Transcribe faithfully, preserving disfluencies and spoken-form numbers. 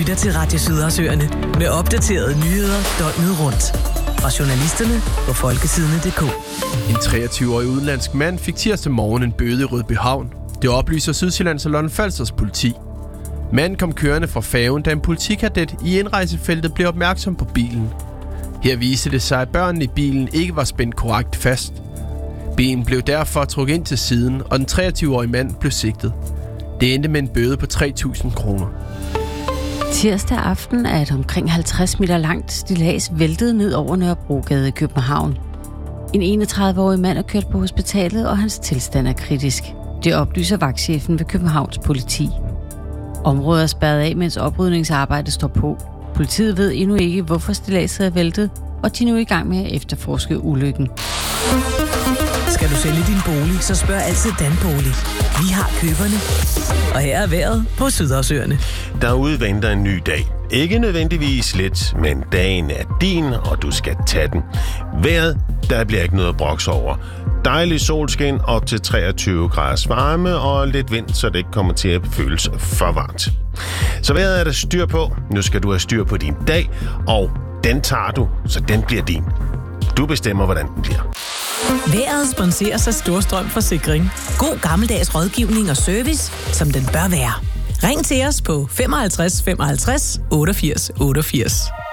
lytter til Radio Sydersøerne med opdaterede nyheder døgnet rundt. Fra journalisterne på folkesidene punktum d k. En treogtyve-årig udenlandsk mand fik tirsdag morgen en bøde i Rødbyhavn. Det oplyser Sydsjællands og Lolland-Falsters politi. Manden kom kørende fra færgen, da en politikadet i indrejsefeltet blev opmærksom på bilen. Her viste det sig, at børnene i bilen ikke var spændt korrekt fast. Bilen blev derfor trukket ind til siden, og den treogtyve-årige mand blev sigtet. Det endte med en bøde på tre tusind kroner. Tirsdag aften er et omkring halvtreds meter langt stillads væltet ned over Nørrebrogade i København. En enogtredive-årig mand er kørt på hospitalet, og hans tilstand er kritisk. Det oplyser vagtchefen ved Københavns politi. Området er spærret af, mens oprydningsarbejdet står på. Politiet ved endnu ikke, hvorfor stilladset er væltet, og de er nu i gang med at efterforske ulykken. Skal du sælge din bolig, så spørg altid Danbolig. Vi har køberne. Og her er vejret på Sydersøerne. Derude venter en ny dag. Ikke nødvendigvis let, men dagen er din, og du skal tage den. Vejret, der bliver ikke noget at brokse over. Dejlig solskin op til treogtyve graders varme og lidt vind, så det ikke kommer til at føles for varmt. Så vejret er der styr på. Nu skal du have styr på din dag, og den tager du, så den bliver din. Du bestemmer, hvordan den bliver. Vejret sponseres af Storstrøm Forsikring. God gammeldags rådgivning og service, som den bør være. Ring til os på femoghalvtreds femoghalvtreds otteogfirs otteogfirs.